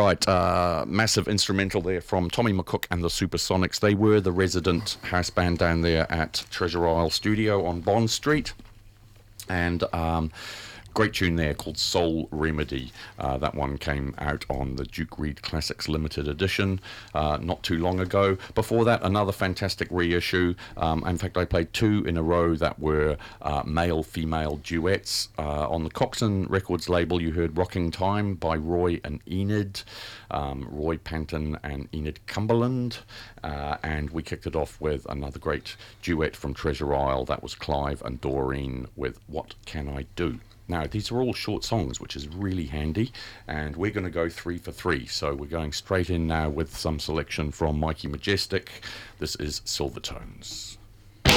right, massive instrumental there from Tommy McCook and the Supersonics. They were the resident house band down there at Treasure Isle Studio on Bond Street. And great tune there called Soul Remedy. That one came out on the Duke Reid Classics Limited Edition not too long ago. Before that, another fantastic reissue. In fact, I played two in a row that were male-female duets. On the Coxon Records label, you heard Rocking Time by Roy and Enid, Roy Panton and Enid Cumberland. And we kicked it off with another great duet from Treasure Isle. That was Clive and Doreen with What Can I Do? Now, these are all short songs, which is really handy, and we're going to go 3 for 3. So we're going straight in now with some selection from Mikey Majestic. This is Silvertones.